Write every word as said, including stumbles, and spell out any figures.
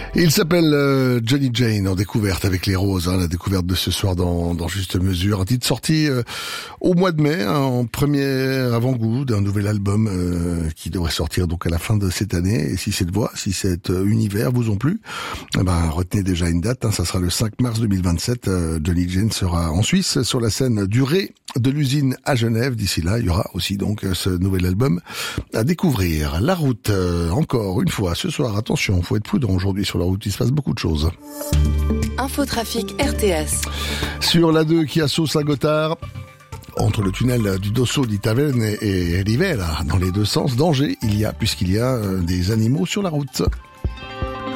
Il s'appelle euh, Johnny Jane en découverte avec les roses, hein, la découverte de ce soir dans, dans Juste Mesure. Un titre sorti euh, au mois de mai, hein, en premier avant-goût d'un nouvel album euh, qui devrait sortir donc à la fin de cette année. Et si cette voix, si cet euh, univers vous ont plu, eh ben retenez déjà une date, hein, ça sera le cinq mars deux mille vingt-sept. Euh, Johnny Jane sera en Suisse sur la scène du Ré de l'usine à Genève. D'ici là, il y aura aussi donc ce nouvel album à découvrir. La route, euh, encore une fois, ce soir, attention, faut être prudent aujourd'hui sur la route, il se passe beaucoup de choses. Infotrafic R T S. Sur la deux qui assaut Saint-Gothard, entre le tunnel du Dosso di Taverne et Rivera, dans les deux sens, danger il y a, puisqu'il y a euh, des animaux sur la route.